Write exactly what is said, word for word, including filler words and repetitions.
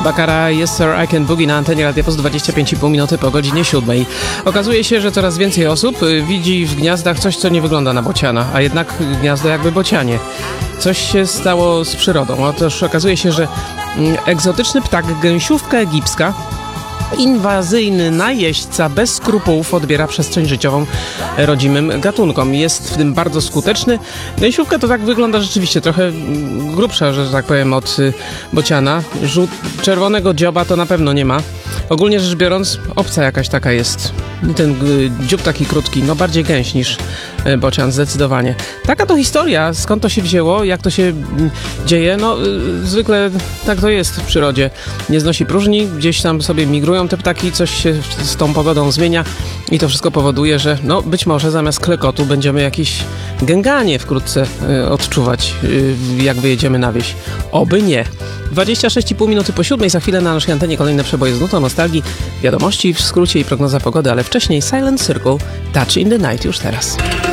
Bakara, Yes Sir, I Can Boogie na antenie Radia Post dwadzieścia pięć i pół minuty po godzinie siódmej. Okazuje się, że coraz więcej osób widzi w gniazdach coś, co nie wygląda na bociana, a jednak gniazdo jakby bocianie. Coś się stało z przyrodą. Otóż okazuje się, że egzotyczny ptak, gęsiówka egipska, inwazyjny najeźdźca bez skrupułów odbiera przestrzeń życiową rodzimym gatunkom. Jest w tym bardzo skuteczny. Gęsiówka to tak wygląda rzeczywiście trochę grubsza, że tak powiem, od bociana. Żółt, czerwonego dzioba to na pewno nie ma. Ogólnie rzecz biorąc, obca jakaś taka jest. Ten dziób taki krótki, no bardziej gęś niż bocian, zdecydowanie. Taka to historia, skąd to się wzięło, jak to się dzieje, no zwykle tak to jest w przyrodzie. Nie znosi próżni, gdzieś tam sobie migrują te ptaki, coś się z tą pogodą zmienia i to wszystko powoduje, że no być może zamiast klekotu będziemy jakieś gęganie wkrótce y, odczuwać, y, jak wyjedziemy na wieś. Oby nie. dwadzieścia sześć i pół minuty po siódmej, za chwilę na naszej antenie kolejne przeboje z nutą nostalgii, wiadomości w skrócie i prognoza pogody, ale wcześniej Silent Circle, Touch in the Night już teraz.